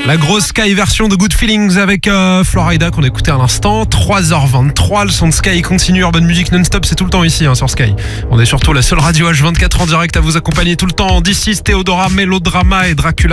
La grosse Sky version de Good Feelings avec Florida qu'on écoutait à l'instant. 3h23, le son de Sky continue. Urban Music non-stop, c'est tout le temps ici sur Sky. On est surtout la seule radio H24 en direct à vous accompagner tout le temps. D'ici, Théodora, Mélodrama et Dracula.